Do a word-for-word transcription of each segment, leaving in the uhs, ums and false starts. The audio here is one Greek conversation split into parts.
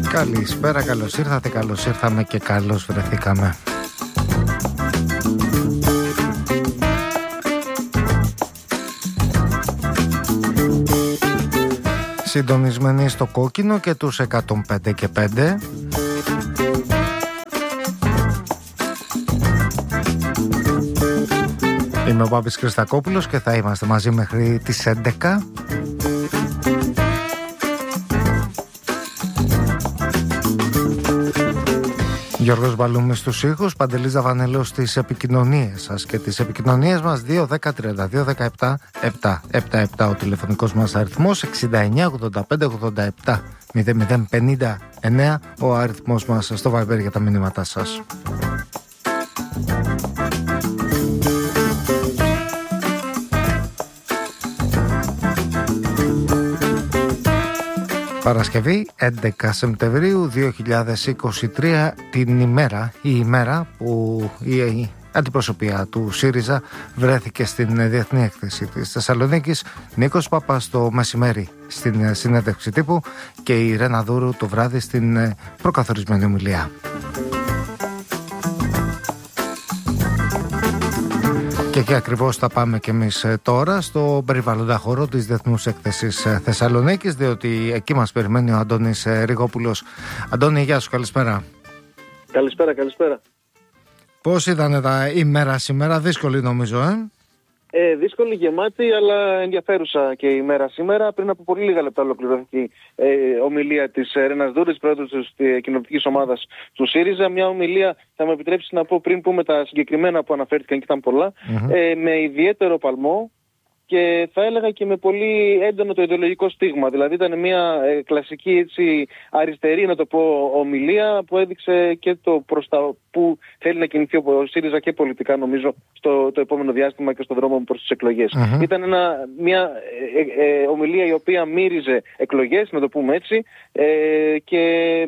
Καλησπέρα, καλώς ήρθατε, καλώς ήρθαμε και καλώς βρεθήκαμε. Συντονισμένοι στο κόκκινο και τους εκατόν πέντε και πέντε. Είμαι ο Μπάμπης Χριστακόπουλος και θα είμαστε μαζί μέχρι τις έντεκα. Γιώργος Μπαλούμης στους ήχους, Παντελής Δαβανέλος στις επικοινωνίες σας και τις επικοινωνίες μας. Δύο δέκα τριάντα δύο δεκαεπτά επτακόσια εβδομήντα επτά ο τηλεφωνικός μας αριθμός, εξήντα εννιά ογδόντα πέντε ογδόντα επτά μηδέν μηδέν πενήντα εννέα ο αριθμός μας στο Viber για τα μηνύματά σας. Παρασκευή έντεκα Σεπτεμβρίου δύο χιλιάδες είκοσι τρία, την ημέρα, η ημέρα που η αντιπροσωπεία του ΣΥΡΙΖΑ βρέθηκε στην Διεθνή Έκθεση της Θεσσαλονίκης, Νίκος Παπάς το μεσημέρι στην συνέντευξη τύπου και η Ρένα Δούρου το βράδυ στην προκαθορισμένη ομιλία. Και εκεί ακριβώς θα πάμε και εμείς τώρα στο περιβαλλοντά χώρο της Διεθνούς Έκθεσης Θεσσαλονίκης, διότι εκεί μας περιμένει ο Αντώνης Ριγόπουλος. Αντώνη, γεια σου, καλησπέρα. Καλησπέρα, καλησπέρα. Πώς ήταν τα ημέρα σήμερα, δύσκολη νομίζω, ε? Ε, δύσκολη, γεμάτη, αλλά ενδιαφέρουσα και η ημέρα σήμερα. Πριν από πολύ λίγα λεπτά ολοκληρώθηκε η ε, ομιλία της Ρένας Δούρου, της πρόεδρου της κοινοβουλευτικής ομάδας του ΣΥΡΙΖΑ. Μια ομιλία, θα μου επιτρέψει να πω πριν πούμε τα συγκεκριμένα που αναφέρθηκαν και ήταν πολλά, mm-hmm. ε, με ιδιαίτερο παλμό και θα έλεγα και με πολύ έντονο το ιδεολογικό στίγμα. Δηλαδή ήταν μια ε, κλασική έτσι, αριστερή, να το πω, ομιλία που έδειξε και το προς τα που θέλει να κινηθεί ο ΣΥΡΙΖΑ και πολιτικά νομίζω στο το επόμενο διάστημα και στον δρόμο προς τις εκλογές. Mm-hmm. Ήταν ένα, μια ε, ε, ομιλία η οποία μύριζε εκλογές, να το πούμε έτσι, ε, και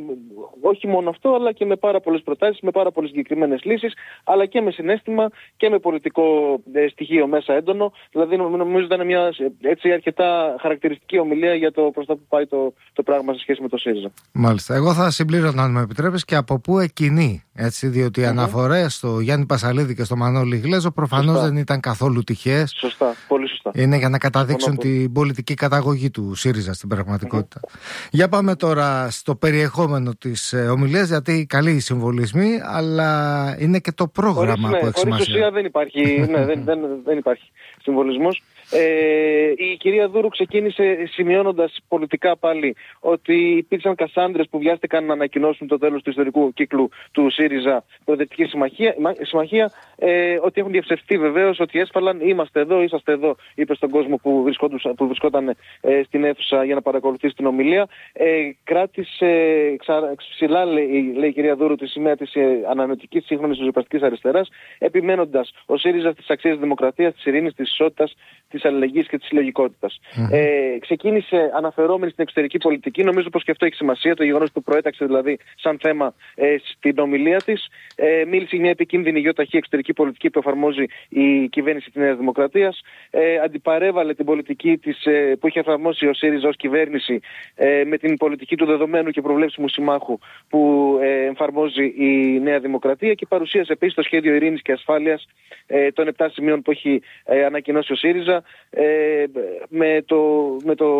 όχι μόνο αυτό, αλλά και με πάρα πολλές προτάσεις, με πάρα πολλές συγκεκριμένες λύσεις, αλλά και με συναίσθημα και με πολιτικό ε, στοιχείο μέσα έντονο. Δηλαδή νομίζω ήταν μια έτσι αρκετά χαρακτηριστική ομιλία για το προς τα που πάει το, το πράγμα σε σχέση με το ΣΥΡΙΖΑ. Μάλιστα. Εγώ θα συμπλήρωνα, αν με επιτρέπεις, και από πού εκκινεί. Έτσι, διότι οι mm-hmm. αναφορές στο Γιάννη Πασαλίδη και στο Μανώλη Γλέζο προφανώς σωστά. Δεν ήταν καθόλου τυχαίες. Σωστά, πολύ σωστά. Είναι για να καταδείξουν Μόνο την πολιτική καταγωγή του ΣΥΡΙΖΑ στην πραγματικότητα. Mm-hmm. Για πάμε τώρα στο περιεχόμενο της ομιλίας, γιατί καλοί οι συμβολισμοί, αλλά είναι και το πρόγραμμα χωρίς, που ναι, έχει σημασία. Χωρίς ουσία δεν υπάρχει, ναι, δεν, δεν, δεν υπάρχει συμβολισμός. Ε, η κυρία Δούρου ξεκίνησε σημειώνοντας πολιτικά πάλι ότι υπήρξαν κασάνδρες που βιάστηκαν να ανακοινώσουν το τέλος του ιστορικού κύκλου του ΣΥΡΙΖΑ Προοδευτική Συμμαχία, συμμαχία ε, ότι έχουν διαψευστεί βεβαίως, ότι έσφαλαν, είμαστε εδώ, είσαστε εδώ, είπε στον κόσμο που, που βρισκόταν ε, στην αίθουσα για να παρακολουθήσει την ομιλία. Ε, κράτησε ξα, ψηλά, λέει, λέει η κυρία Δούρου, τη σημαία της ε, ανανεωτικής σύγχρονης ριζοσπαστικής αριστεράς, επιμένοντας ο ΣΥΡΙΖΑ στις αξίες της δημοκρατίας, της ειρήνης, της ισότητας, της αλληλεγγύης και της συλλογικότητας. Mm-hmm. Ε, ξεκίνησε αναφερόμενη στην εξωτερική πολιτική. Νομίζω πως και αυτό έχει σημασία, το γεγονός που προέταξε δηλαδή σαν θέμα ε, στην ομιλία της. Ε, μίλησε για μια επικίνδυνη γεωταχή εξωτερική πολιτική που εφαρμόζει η κυβέρνηση της Νέας Δημοκρατίας. Ε, αντιπαρέβαλε την πολιτική της, ε, που είχε εφαρμόσει ο ΣΥΡΙΖΑ ως κυβέρνηση ε, με την πολιτική του δεδομένου και προβλέψιμου συμμάχου που ε, εφαρμόζει η Νέα Δημοκρατία και παρουσίασε επίσης το σχέδιο ειρήνης και ασφάλειας ε, των επτά σημείων που έχει ε, ανακοινώσει ο ΣΥΡΙΖΑ. Ε, με, το, με, το,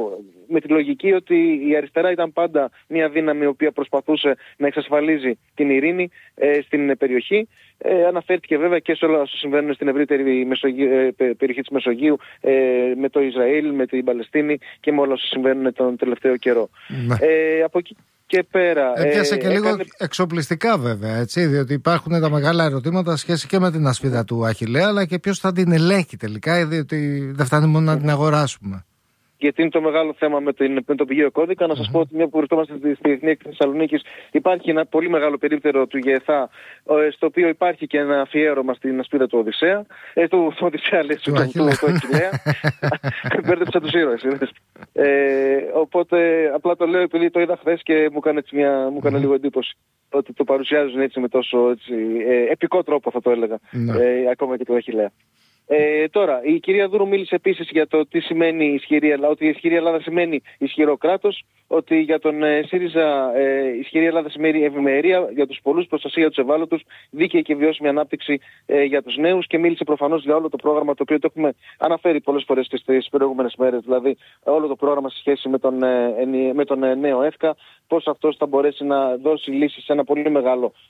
με τη λογική ότι η αριστερά ήταν πάντα μια δύναμη η οποία προσπαθούσε να εξασφαλίζει την ειρήνη ε, στην περιοχή. Ε, αναφέρθηκε βέβαια και σε όλα όσα συμβαίνουν στην ευρύτερη Μεσογείου, ε, περιοχή της Μεσογείου, ε, με το Ισραήλ, με την Παλαιστίνη και με όλα όσα συμβαίνουν τον τελευταίο καιρό. Ε, από εκεί και πέρα. Έπιασε ε, και λίγο έκανε... εξοπλιστικά βέβαια, έτσι, διότι υπάρχουν τα μεγάλα ερωτήματα σχέση και με την ασπίδα του Αχιλλέα, αλλά και ποιος θα την ελέγχει τελικά, διότι δεν φτάνει μόνο να την αγοράσουμε. Γιατί είναι το μεγάλο θέμα με, την, με τον πηγαίο κώδικα. Να σας mm-hmm. πω ότι μια που βρισκόμαστε στη Διεθνή Έκθεση Θεσσαλονίκης, υπάρχει ένα πολύ μεγάλο περίπτερο του ΓΕΘΑ, στο οποίο υπάρχει και ένα αφιέρωμα στην ασπίδα του Οδυσσέα. Ε, του, του Οδυσσέα, λέει, του Αχιλλέα. Μπέρδεψα τους ήρωες. Ε, οπότε απλά το λέω επειδή το είδα χθες και μου έκανε, μια, μου έκανε mm-hmm. λίγο εντύπωση. Ότι το παρουσιάζουν έτσι με τόσο έτσι, ε, επικό τρόπο, θα το έλεγα. Mm-hmm. Ε, ακόμα και του Αχιλλέα. Ε, τώρα, η κυρία Δούρου μίλησε επίσης για το τι σημαίνει ισχυρή Ελλάδα, ότι η ισχυρή Ελλάδα σημαίνει ισχυρό κράτος, ότι για τον ε, ΣΥΡΙΖΑ ε, η ισχυρή Ελλάδα σημαίνει ευημερία για τους πολλούς, προστασία για τους ευάλωτους, δίκαιη και βιώσιμη ανάπτυξη ε, για τους νέους, και μίλησε προφανώς για όλο το πρόγραμμα το οποίο το έχουμε αναφέρει πολλές φορές στις προηγούμενες μέρες, δηλαδή όλο το πρόγραμμα σε σχέση με τον, ε, με τον ε, νέο ΕΦΚΑ, πώς αυτός θα μπορέσει να δώσει λύσεις σε ένα πολύ μεγάλο